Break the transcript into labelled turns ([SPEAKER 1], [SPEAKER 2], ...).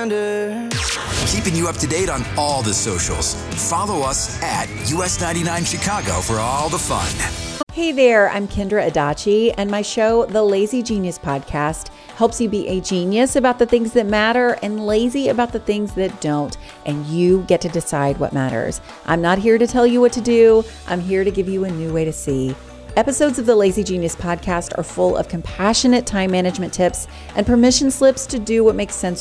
[SPEAKER 1] reminder.
[SPEAKER 2] Keeping you up to date on all the socials. Follow us at US99 Chicago for all the fun.
[SPEAKER 3] Hey there, I'm Kendra Adachi, and my show, The Lazy Genius Podcast, helps you be a genius about the things that matter and lazy about the things that don't, and you get to decide what matters. I'm not here to tell you what to do. I'm here to give you a new way to see. Episodes of the Lazy Genius Podcast are full of compassionate time management tips and permission slips to do what makes sense